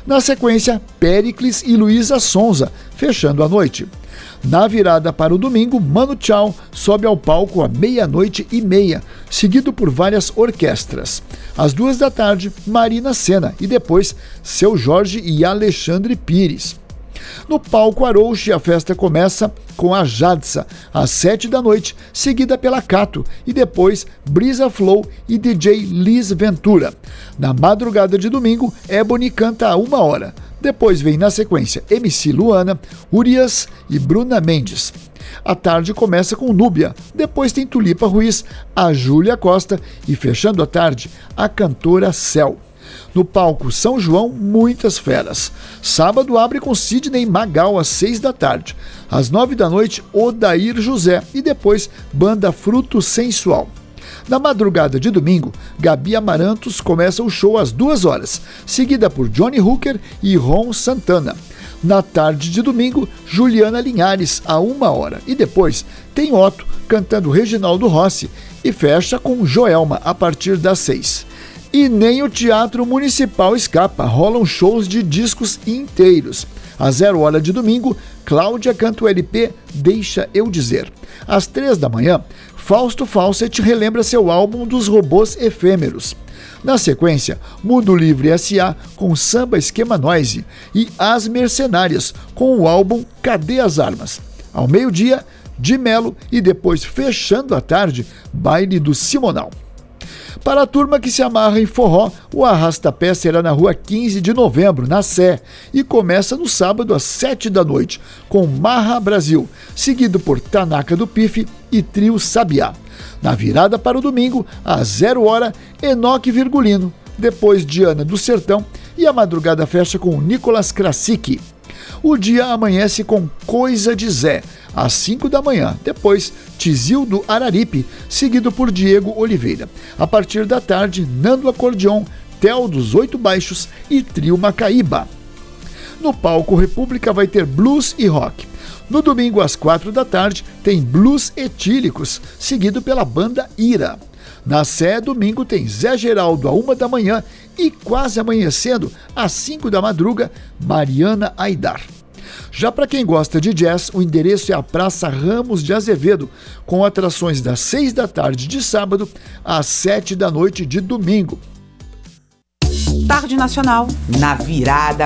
Na sequência, Péricles e Luísa Sonza, fechando a noite. Na virada para o domingo, Mano Chao sobe ao palco à 00:30, seguido por várias orquestras. Às 14h, Marina Sena e depois Seu Jorge e Alexandre Pires. No palco Arouche, a festa começa com a Jadsa, às 19h, seguida pela Cato, e depois Brisa Flow e DJ Liz Ventura. Na madrugada de domingo, Ebony canta a 1h. Depois vem na sequência MC Luana, Urias e Bruna Mendes. A tarde começa com Núbia, depois tem Tulipa Ruiz, a Júlia Costa e, fechando a tarde, a cantora Céu. No palco São João, muitas feras. Sábado abre com Sidney Magal às 18h. Às 21h, Odair José e depois Banda Fruto Sensual. Na madrugada de domingo, Gabi Amarantos começa o show às 2h, seguida por Johnny Hooker e Ron Santana. Na tarde de domingo, Juliana Linhares, a 1h. E depois tem Otto cantando Reginaldo Rossi e fecha com Joelma a partir das 6h. E nem o Teatro Municipal escapa, rolam shows de discos inteiros. Às 0h de domingo, Cláudia canta o LP Deixa Eu Dizer. Às 3h, Fausto Fawcett relembra seu álbum dos robôs efêmeros. Na sequência, Mundo Livre S.A. com Samba Esquema Noise e As Mercenárias com o álbum Cadê as Armas? Ao meio-dia, Di Mello e depois, fechando a tarde, Baile do Simonal. Para a turma que se amarra em forró, o Arrastapé será na rua 15 de novembro, na Sé, e começa no sábado às 19h, com Marra Brasil, seguido por Tanaka do Pife e Trio Sabiá. Na virada para o domingo, às 0h, Enoque Virgulino, depois Diana do Sertão, e a madrugada fecha com Nicolas Krasicki. O dia amanhece com Coisa de Zé, às 5h, depois Tizildo Araripe, seguido por Diego Oliveira. A partir da tarde, Nando Acordeon, Theo dos Oito Baixos e Trio Macaíba. No palco República vai ter blues e rock. No domingo, às 4h, tem blues etílicos, seguido pela banda Ira. Na Sé, domingo, tem Zé Geraldo, à 1h, e quase amanhecendo, às 5h, Mariana Aidar. Já para quem gosta de jazz, o endereço é a Praça Ramos de Azevedo, com atrações das 6h de sábado às 7h de domingo. Tarde Nacional, na virada